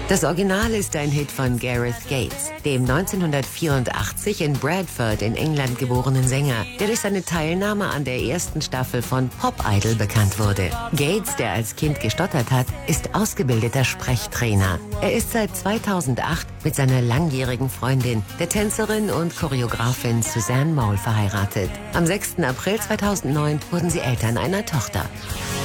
Das Original ist ein Hit von Gareth Gates, dem 1984 in Bradford in England geborenen Sänger, der durch seine Teilnahme an der ersten Staffel von Pop Idol bekannt wurde. Gates, der als Kind gestottert hat, ist ausgebildeter Sprechtrainer. Er ist seit 2008 mit seiner langjährigen Freundin, der Tänzerin und Choreografin Suzanne Mole, verheiratet. Am 6. April 2009 wurden sie Eltern einer Tochter.